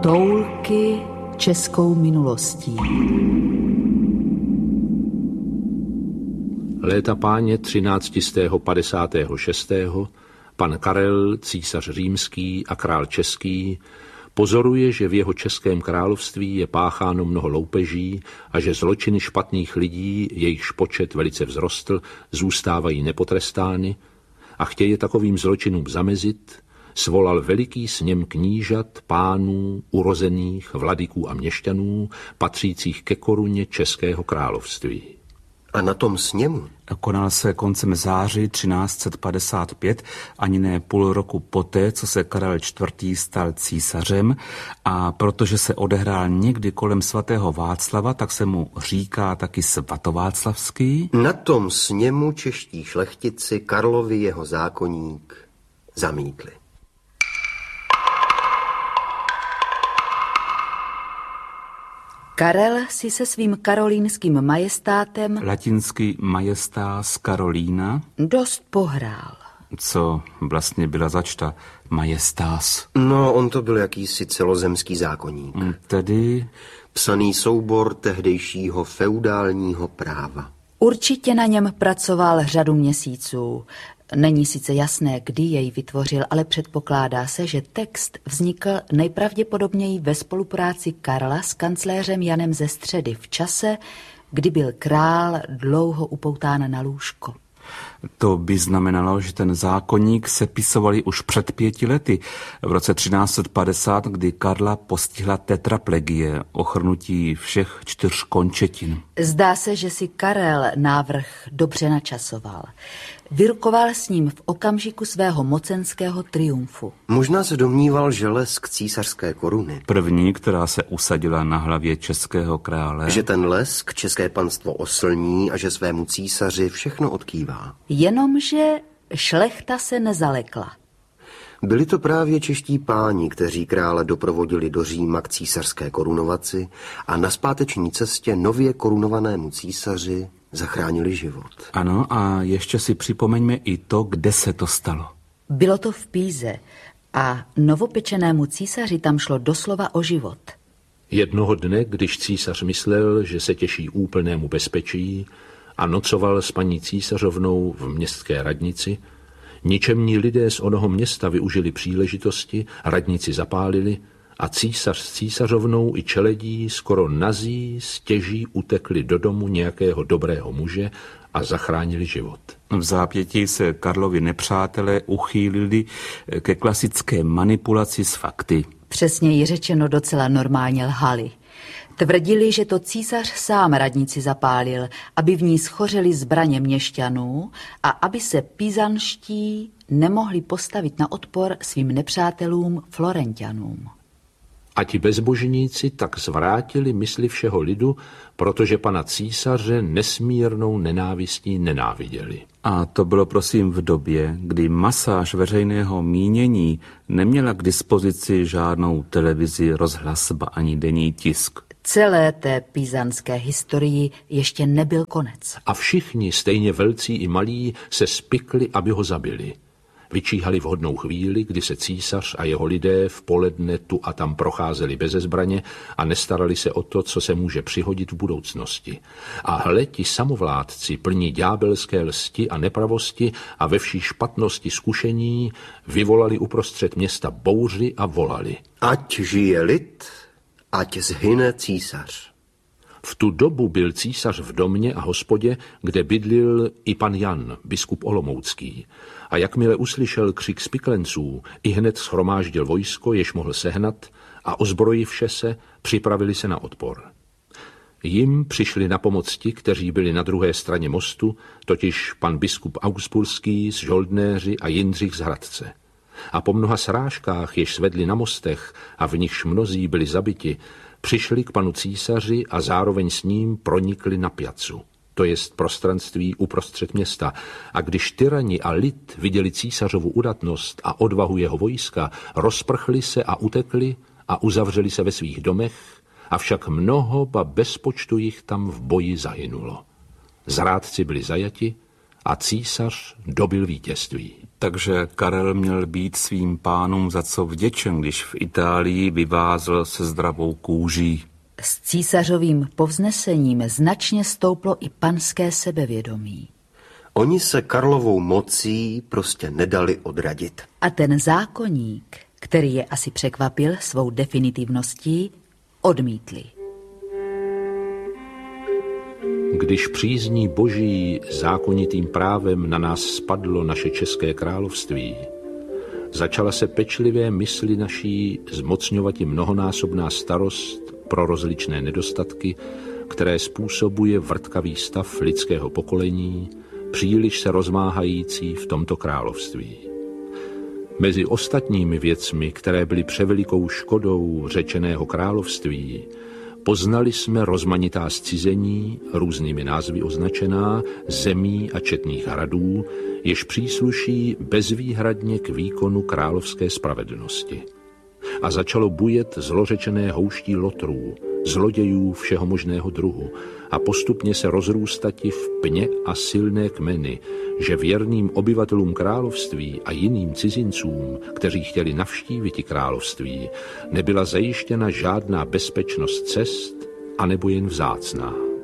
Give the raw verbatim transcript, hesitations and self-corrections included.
Toulky českou minulostí. Léta páně třináct set padesát šest pan Karel, císař římský a král český, pozoruje, že v jeho českém království je pácháno mnoho loupeží a že zločiny špatných lidí, jejichž počet velice vzrostl, zůstávají nepotrestány a chtěje takovým zločinům zamezit, svolal veliký sněm knížat, pánů, urozených, vladyků a měšťanů, patřících ke koruně českého království. A na tom sněmu? Konal se koncem září třináct set padesát pět, ani ne půl roku poté, co se Karel čtvrtý stal císařem, a protože se odehrál někdy kolem svatého Václava, tak se mu říká taky svatováclavský. Na tom sněmu čeští šlechtici Karlovi jeho zákoník zamítli. Karel si se svým karolínským majestátem, latinsky majestas Carolina, dost pohrál. Co vlastně byla začta majestas? No, on to byl jakýsi celozemský zákoník. Tedy psaný soubor tehdejšího feudálního práva. Určitě na něm pracoval řadu měsíců. Není sice jasné, kdy jej vytvořil, ale předpokládá se, že text vznikl nejpravděpodobněji ve spolupráci Karla s kancléřem Janem ze Středy v čase, kdy byl král dlouho upoután na lůžko. To by znamenalo, že ten zákoník sepisovali už před pěti lety, v roce třináct set padesát, kdy Karla postihla tetraplegie, ochrnutí všech čtyř končetin. Zdá se, že si Karel návrh dobře načasoval. Vyrukoval s ním v okamžiku svého mocenského triumfu. Možná se domníval, že lesk císařské koruny, první, která se usadila na hlavě českého krále, že ten lesk české panstvo oslní a že svému císaři všechno odkývá. Jenomže šlechta se nezalekla. Byli to právě čeští páni, kteří krále doprovodili do Říma k císařské korunovaci a na zpáteční cestě nově korunovanému císaři zachránili život. Ano, a ještě si připomeňme i to, kde se to stalo. Bylo to v Píze a novopečenému císaři tam šlo doslova o život. Jednoho dne, když císař myslel, že se těší úplnému bezpečí a nocoval s paní císařovnou v městské radnici, ničemní lidé z onoho města využili příležitosti, radnici zapálili a císař s císařovnou i čeledí skoro nazí stěží utekli do domu nějakého dobrého muže a zachránili život. V zápětí se Karlovi nepřátelé uchýlili ke klasické manipulaci s fakty. Přesněji řečeno docela normálně lhali. Tvrdili, že to císař sám radnici zapálil, aby v ní schořely zbraně měšťanů a aby se pízanští nemohli postavit na odpor svým nepřátelům Florenťanům. A ti bezbožníci tak zvrátili mysli všeho lidu, protože pana císaře nesmírnou nenávistí nenáviděli. A to bylo prosím v době, kdy masáž veřejného mínění neměla k dispozici žádnou televizi, rozhlas, ba ani denní tisk. Celé té pízanské historii ještě nebyl konec. A všichni, stejně velcí i malí, se spikli, aby ho zabili. Vyčíhali vhodnou chvíli, kdy se císař a jeho lidé v poledne tu a tam procházeli beze zbraně a nestarali se o to, co se může přihodit v budoucnosti. A hle, ti samovládci plní ďábelské lsti a nepravosti a ve vší špatnosti zkušení vyvolali uprostřed města bouři a volali: Ať žije lid, ať zhyne císař. V tu dobu byl císař v domě a hospodě, kde bydlil i pan Jan, biskup olomoucký. A jakmile uslyšel křik spiklenců, i hned shromáždil vojsko, jež mohl sehnat, a ozbrojivše se, připravili se na odpor. Jim přišli na pomoc ti, kteří byli na druhé straně mostu, totiž pan biskup Augsburský s žoldnéři a Jindřich z Hradce. A po mnoha srážkách, jež svedli na mostech a v nichž mnozí byli zabiti, přišli k panu císaři a zároveň s ním pronikli na Piacu, to jest prostranství uprostřed města. A když tyrani a lid viděli císařovu udatnost a odvahu jeho vojska, rozprchli se a utekli a uzavřeli se ve svých domech, avšak mnoho, ba bez počtu jich tam v boji zahynulo. Zrádci byli zajati a císař dobyl vítězství. takže Karel měl být svým pánům za co vděčen, když v Itálii vyvázl se zdravou kůží. S císařovým povznesením značně stouplo i panské sebevědomí. Oni se Karlovou mocí prostě nedali odradit. A ten zákoník, který je asi překvapil svou definitivností, odmítli. Když přízní boží zákonitým právem na nás spadlo naše české království, začala se pečlivé mysli naší zmocňovati mnohonásobná starost pro rozličné nedostatky, které způsobuje vrtkavý stav lidského pokolení, příliš se rozmáhající v tomto království. Mezi ostatními věcmi, které byly převelikou škodou řečeného království, poznali jsme rozmanitá zcizení, různými názvy označená, zemí a četných hradů, jež přísluší bezvýhradně k výkonu královské spravedlnosti. A začalo bujet zlořečené houští lotrů, zlodějů všeho možného druhu a postupně se rozrůstati v pně a silné kmeny, že věrným obyvatelům království a jiným cizincům, kteří chtěli navštívit království, nebyla zajištěna žádná bezpečnost cest, anebo jen vzácná.